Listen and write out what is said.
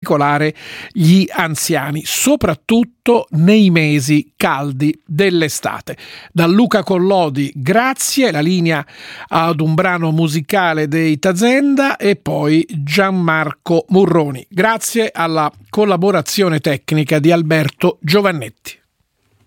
particolare gli anziani, soprattutto nei mesi caldi dell'estate. Da Luca Collodi, grazie, la linea ad un brano musicale dei Tazenda e poi Gianmarco Murroni. Grazie alla collaborazione tecnica di Alberto Giovannetti.